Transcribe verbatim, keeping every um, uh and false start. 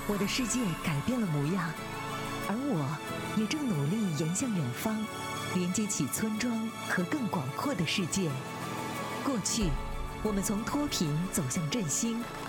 我的世界改变了模样，而我也正努力延向远方，连接起村庄和更广阔的世界。过去，我们从脱贫走向振兴，